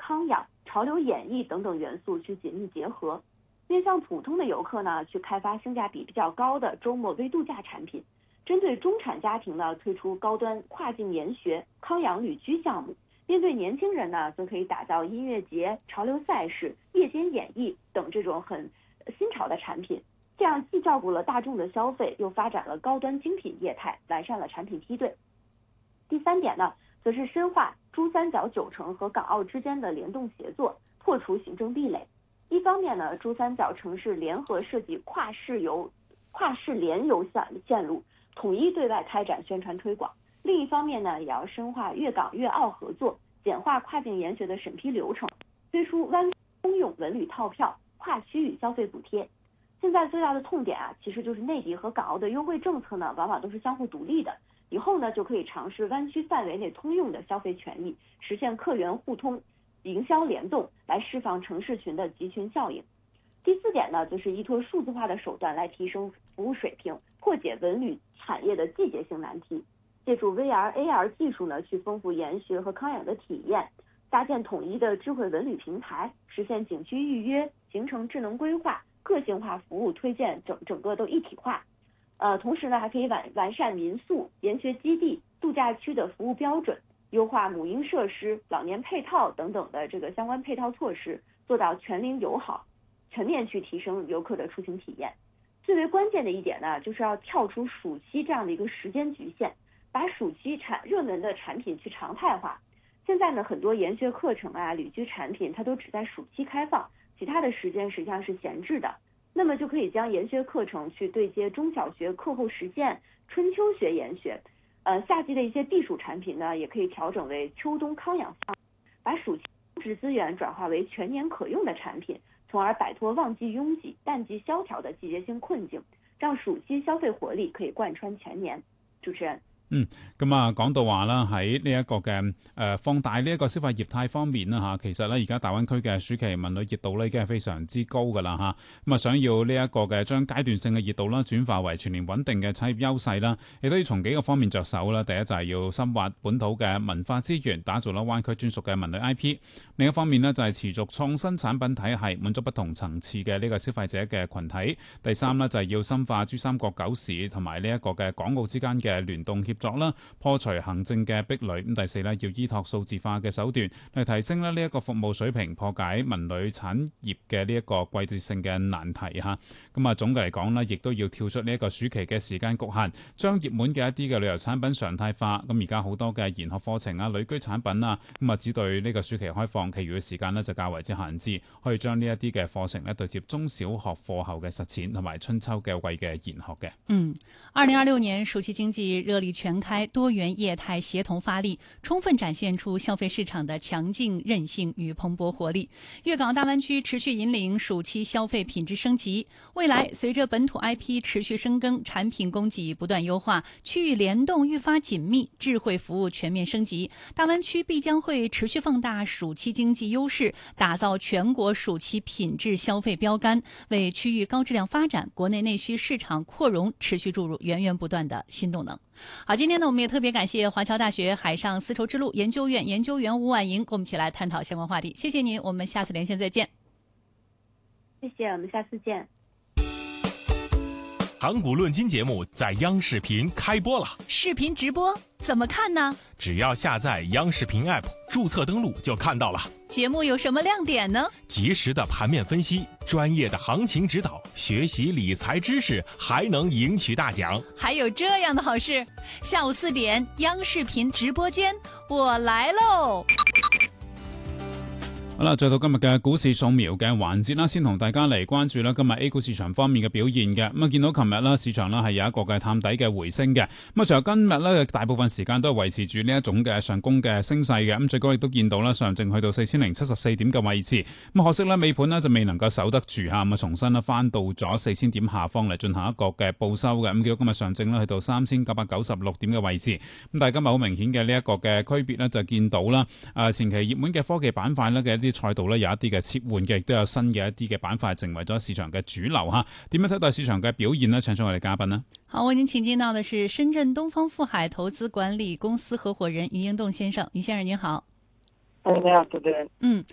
康养、潮流演绎等等元素去紧密结合。面向普通的游客呢，去开发性价比比较高的周末微度假产品；针对中产家庭呢，推出高端跨境研学、康养旅居项目；面对年轻人呢，则可以打造音乐节、潮流赛事、夜间演绎等这种很新潮的产品。这样既照顾了大众的消费，又发展了高端精品业态，完善了产品梯队。第3点呢，则是深化珠三角9城和港澳之间的联动协作，破除行政壁垒。一方面呢，珠三角城市联合设计跨市联游线路，统一对外开展宣传推广；另一方面呢，也要深化粤港粤澳合作，简化跨境研学的审批流程，推出湾通用文旅套票、跨区域消费补贴。现在最大的痛点其实就是内地和港澳的优惠政策呢，往往都是相互独立的。以后呢，就可以尝试湾区范围内通用的消费权益，实现客源互通、营销联动，来释放城市群的集群效应。第4点呢，就是依托数字化的手段来提升服务水平，破解文旅产业的季节性难题。借助 VR、AR 技术呢，去丰富研学和康养的体验，搭建统一的智慧文旅平台，实现景区预约、行程智能规划、个性化服务推荐整个都一体化。同时呢，还可以完善民宿、研学基地、度假区的服务标准，优化母婴设施、老年配套等等的这个相关配套措施，做到全龄友好，全面去提升游客的出行体验。最为关键的一点呢，就是要跳出暑期这样的一个时间局限，把暑期热门的产品去常态化。现在呢，很多研学课程旅居产品它都只在暑期开放，其他的时间实际上是闲置的。那么就可以将研学课程去对接中小学课后实践、春秋学研学，夏季的一些避暑产品呢，也可以调整为秋冬康养项目，把暑期物质资源转化为全年可用的产品，从而摆脱旺季拥挤、淡季萧条的季节性困境，讓暑期消費活力可以貫穿全年。主持人。 咁講到話啦，喺呢一個嘅放大呢一個消費業態方面啦其實咧而家大灣區嘅暑期文旅熱度咧已經係非常之高㗎啦咁啊想要呢一個嘅將階段性嘅熱度啦轉化為全年穩定嘅產業優勢啦，亦都要從幾個方面着手啦。第一就係要深挖本土嘅文化資源，打造啦灣區專屬嘅文旅 IP。另一方面呢，就係持續創新產品體系，滿足不同層次嘅呢個消費者嘅群體。第三呢，就係要深化珠三角9市同埋呢一個嘅港澳之間嘅聯動協作啦，破除行政嘅壁壘。咁第四呢，要依託數字化嘅手段嚟提升呢一個服務水平，破解文旅產業嘅呢一個季節性嘅難題嚇。咁總嘅嚟講呢，亦都要跳出呢一個暑期嘅時間局限，將熱門嘅一啲嘅旅遊產品常態化。咁而家好多嘅研學課程旅居產品只對呢個暑期開放，其餘嘅時間呢就較為之限制，可以將呢一啲嘅課程對接中小學課後嘅實踐同埋春秋嘅季嘅研學嘅。 2026年暑期經濟熱力全開，多元業態協同發力，充分展現出消費市場的強勁韌性與蓬勃活力。粵港大灣區持續引領暑期消費品質升級，未來隨着本土 IP 持續深耕，產品供給不斷優化，區域聯動愈發緊密，智慧服務全面升級，大灣區必將會持續放大暑期經濟優勢，打造全國暑期品質消費標杆，為區域高質量發展、國內內需市場擴容持續注入源源不斷的新動能。好，今天呢，我們也特別感謝華僑大學海上絲綢之路研究院研究員吳婉瑩，跟我們一起來探討相關話題。謝謝您，我們下次連線再見。 謝謝，我們下次見。 港股論金節目在央視頻開播了， 視頻直播怎麼看呢？ 只要下載央視頻 App， 註冊登錄就看到了。 節目有什麼亮點呢？ 及時的盤面分析，專業的行情指導，學習理財知識，還能贏取大獎。 還有這樣的好事，下午4點央視頻直播間，我來嘍。 好啦，再到今日嘅股市掃描嘅環節啦，先同大家嚟關注啦今日 A 股市場方面嘅表現嘅。見到琴日啦，市場啦係有一個嘅探底嘅回升嘅。隨後今日咧大部分時間都係維持住呢一種嘅上攻嘅升勢嘅。最高亦都見到啦，上證去到4074點嘅位置。可惜咧尾盤呢就未能夠守得住嚇，重新咧翻到咗4000點下方嚟進行一個嘅報收嘅。見到今日上證咧去到3996點嘅位置。但係今日好明顯嘅呢一個嘅區別呢，就見到啦，前期熱門嘅科技板塊咧嘅啲賽道咧有一啲嘅切換嘅，亦都有新嘅一啲嘅板塊成為咗市場嘅主流嚇。點樣睇待市場嘅表現呢？請出我哋嘉賓啦。 好，我已經請進到的是深圳東方富海投資管理公司合夥人余英棟先生。余先生您好。 你好，主持人。